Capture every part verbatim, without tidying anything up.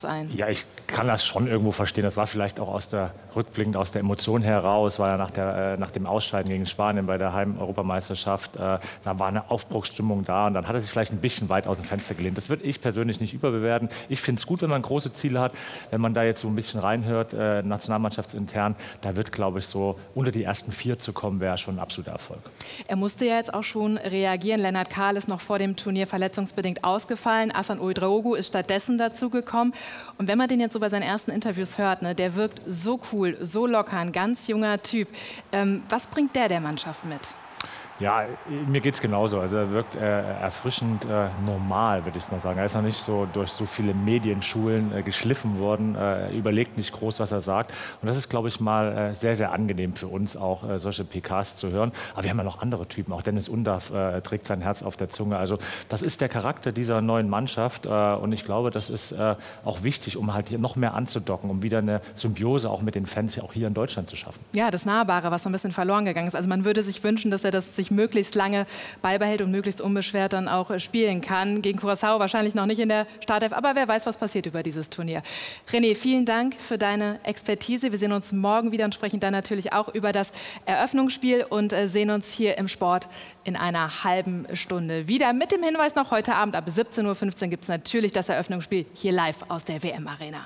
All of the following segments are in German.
ein. Ja, ich kann das schon irgendwo verstehen. Das war vielleicht auch aus der rückblickend aus der Emotion heraus, war ja nach, der, äh, nach dem Ausscheiden gegen Spanien bei der Heim-Europameisterschaft, äh, da war eine Aufbruchsstimmung da und dann hat er sich vielleicht ein bisschen weit aus dem Fenster gelehnt. Das würde ich persönlich nicht überbewerten. Ich finde es gut, wenn man große Ziele hat. Wenn man da jetzt so ein bisschen reinhört, äh, nationalmannschaftsintern, da wird, glaube ich, so unter die ersten vier zu kommen, wäre schon ein absoluter Erfolg. Er musste ja jetzt auch schon reagieren. Lennart Kahl ist noch vor dem Turnier verletzungsbedingt ausgefallen. Hasan Ouedraogo ist stattdessen dazugekommen. Und wenn man den jetzt so bei seinen ersten Interviews hört, ne, der wirkt so cool, so locker, ein ganz junger Typ. Ähm, was bringt der der Mannschaft mit? Ja, mir geht es genauso. Also er wirkt äh, erfrischend äh, normal, würde ich mal sagen. Er ist noch nicht so durch so viele Medienschulen äh, geschliffen worden. Äh, er überlegt nicht groß, was er sagt. Und das ist, glaube ich, mal äh, sehr, sehr angenehm für uns, auch äh, solche P Ks zu hören. Aber wir haben ja noch andere Typen. Auch Dennis Undaff äh, trägt sein Herz auf der Zunge. Also das ist der Charakter dieser neuen Mannschaft. Äh, und ich glaube, das ist äh, auch wichtig, um halt hier noch mehr anzudocken, um wieder eine Symbiose auch mit den Fans auch hier in Deutschland zu schaffen. Ja, das Nahbare, was so ein bisschen verloren gegangen ist. Also man würde sich wünschen, dass er das sich möglichst lange beibehält und möglichst unbeschwert dann auch spielen kann. Gegen Curaçao wahrscheinlich noch nicht in der Startelf, aber wer weiß, was passiert über dieses Turnier. René, vielen Dank für deine Expertise. Wir sehen uns morgen wieder und sprechen dann natürlich auch über das Eröffnungsspiel und sehen uns hier im Sport in einer halben Stunde wieder. Mit dem Hinweis noch, heute Abend ab siebzehn Uhr fünfzehn gibt es natürlich das Eröffnungsspiel hier live aus der W M-Arena.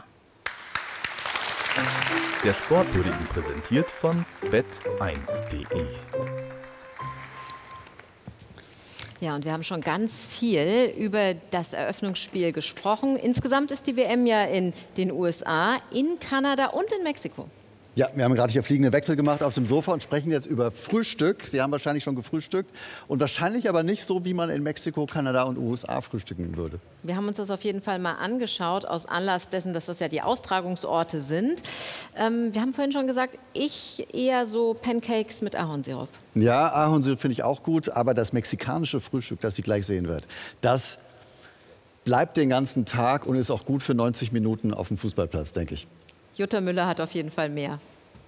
Der Sport wurde Ihnen präsentiert von bet eins punkt de. Ja, und wir haben schon ganz viel über das Eröffnungsspiel gesprochen. Insgesamt ist die W M ja in den U S A, in Kanada und in Mexiko. Ja, wir haben gerade hier fliegende Wechsel gemacht auf dem Sofa und sprechen jetzt über Frühstück. Sie haben wahrscheinlich schon gefrühstückt und wahrscheinlich aber nicht so, wie man in Mexiko, Kanada und U S A frühstücken würde. Wir haben uns das auf jeden Fall mal angeschaut, aus Anlass dessen, dass das ja die Austragungsorte sind. Ähm, wir haben vorhin schon gesagt, ich eher so Pancakes mit Ahornsirup. Ja, Ahornsirup finde ich auch gut, aber das mexikanische Frühstück, das sie gleich sehen wird, das bleibt den ganzen Tag und ist auch gut für neunzig Minuten auf dem Fußballplatz, denke ich. Jutta Müller hat auf jeden Fall mehr.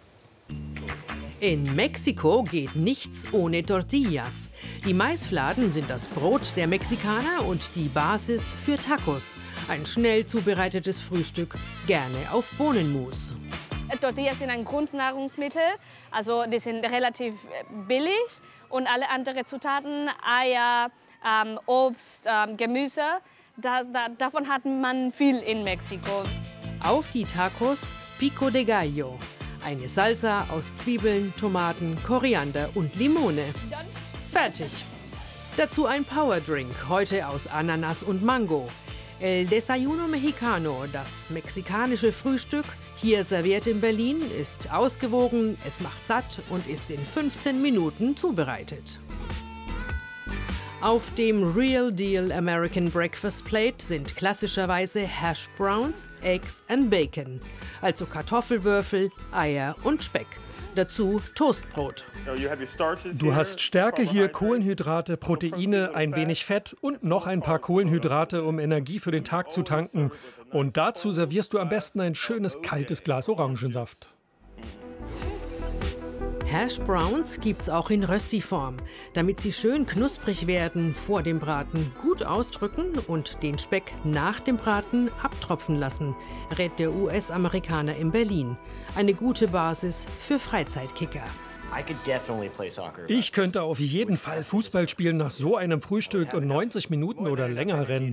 In Mexiko geht nichts ohne Tortillas. Die Maisfladen sind das Brot der Mexikaner und die Basis für Tacos. Ein schnell zubereitetes Frühstück, gerne auf Bohnenmus. Tortillas sind ein Grundnahrungsmittel, also die sind relativ billig und alle anderen Zutaten, Eier, ähm, Obst, ähm, Gemüse, das, da, davon hat man viel in Mexiko. Auf die Tacos Pico de Gallo. Eine Salsa aus Zwiebeln, Tomaten, Koriander und Limone. Fertig. Dazu ein Powerdrink, heute aus Ananas und Mango. El Desayuno Mexicano, das mexikanische Frühstück, hier serviert in Berlin, ist ausgewogen, es macht satt und ist in fünfzehn Minuten zubereitet. Auf dem Real Deal American Breakfast Plate sind klassischerweise Hash Browns, Eggs and Bacon, also Kartoffelwürfel, Eier und Speck. Dazu Toastbrot. Du hast Stärke hier, Kohlenhydrate, Proteine, ein wenig Fett und noch ein paar Kohlenhydrate, um Energie für den Tag zu tanken. Und dazu servierst du am besten ein schönes kaltes Glas Orangensaft. Hash Browns gibt's auch in Rösti-Form. Damit sie schön knusprig werden vor dem Braten, gut ausdrücken und den Speck nach dem Braten abtropfen lassen, rät der U S-Amerikaner in Berlin. Eine gute Basis für Freizeitkicker. Ich könnte auf jeden Fall Fußball spielen nach so einem Frühstück und neunzig Minuten oder länger rennen.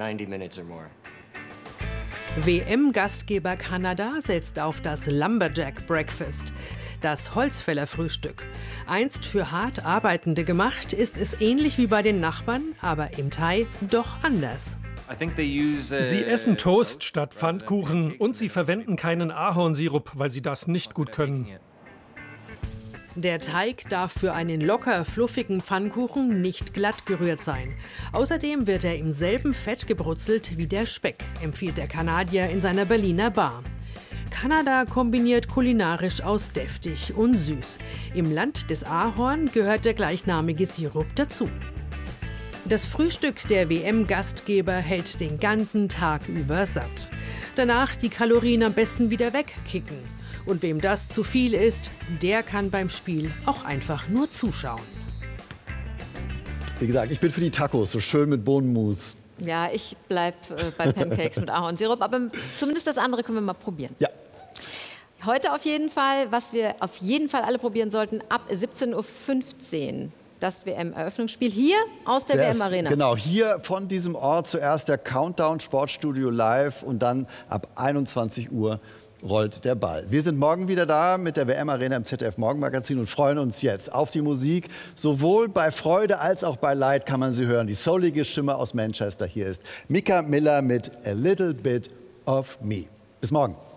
W M-Gastgeber Kanada setzt auf das Lumberjack Breakfast, das Holzfällerfrühstück. Einst für hart Arbeitende gemacht, ist es ähnlich wie bei den Nachbarn, aber im Thai doch anders. Sie essen Toast statt Pfannkuchen und sie verwenden keinen Ahornsirup, weil sie das nicht gut können. Der Teig darf für einen locker fluffigen Pfannkuchen nicht glatt gerührt sein. Außerdem wird er im selben Fett gebrutzelt wie der Speck, empfiehlt der Kanadier in seiner Berliner Bar. Kanada kombiniert kulinarisch aus deftig und süß. Im Land des Ahorn gehört der gleichnamige Sirup dazu. Das Frühstück der W M-Gastgeber hält den ganzen Tag über satt. Danach die Kalorien am besten wieder wegkicken. Und wem das zu viel ist, der kann beim Spiel auch einfach nur zuschauen. Wie gesagt, ich bin für die Tacos, so schön mit Bohnenmus. Ja, ich bleibe äh, bei Pancakes mit Ahornsirup, aber zumindest das andere können wir mal probieren. Ja. Heute auf jeden Fall, was wir auf jeden Fall alle probieren sollten, ab siebzehn Uhr fünfzehn. Das W M-Eröffnungsspiel hier aus der Zuerst, W M-Arena. Genau, hier von diesem Ort zuerst der Countdown Sportstudio live und dann ab einundzwanzig Uhr rollt der Ball. Wir sind morgen wieder da mit der W M-Arena im Z D F-Morgenmagazin und freuen uns jetzt auf die Musik. Sowohl bei Freude als auch bei Leid kann man sie hören. Die soulige Stimme aus Manchester. Hier ist Mika Miller mit A Little Bit of Me. Bis morgen.